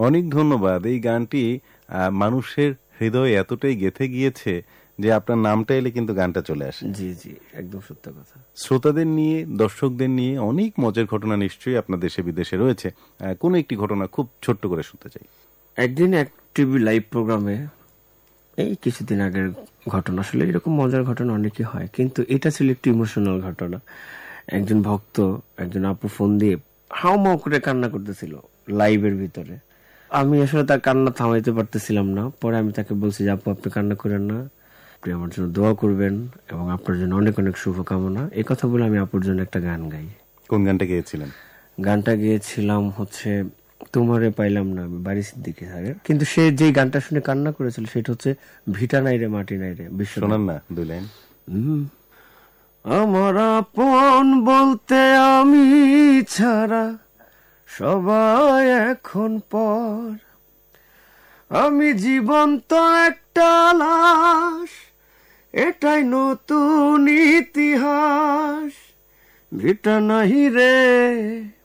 অনেক ধন্যবাদ। এই গানটি মানুষের হৃদয়ে এতটাই গেঁথে গিয়েছে যে আপনার নামটা এলে কিন্তু গানটা চলে আসে। জি জি, একদম সত্য কথা। শ্রোতাদের নিয়ে, দর্শকদের নিয়ে অনেক মজার ঘটনা নিশ্চয়ই আপনার দেশে বিদেশে রয়েছে। কোন একটি ঘটনা খুব ছোট্ট করে শুনতে চাই। একদিন এক টিভি লাইভ প্রোগ্রামে, এই কিছুদিন আগের ঘটনা, আসলে এরকম মজার ঘটনা অনেকই হয়, কিন্তু এটা ছিল একটু ইমোশনাল ঘটনা। একজন ভক্ত, একজন আপু ফোন দিয়ে হাউমাউ করে কান্না করতেছিল লাইভের ভিতরে। আমি আসলে তার কান্না থামাইতে পারতেছিলাম না। পরে আমি তাকে বলছি যে আপু, আপনি কান্না করেন না, আপনি আমার জন্য দোয়া করবেন এবং আপনার জন্য অনেক অনেক শুভকামনা। এই কথা বলে আমি আপুর জন্য একটা গান গাই। কোন গানটা গেয়েছিলেন? গানটা গেয়েছিলাম হচ্ছে তোমারে পাইলাম না, আমি বাড়ি সিদ্দিকী স্যারের। কিন্তু সে যে গানটা শুনে কান্না করেছিল সেটা হচ্ছে ভিটা নাই রে মাটি নাই রে। শোনান না 2 লাইন। আমার আপন বলতে আমি ছাড়া সবাই এখন পর, আমি জীবন্ত একটা লাশ, এটাই নতুন ইতিহাস। ভিটা নাহি রে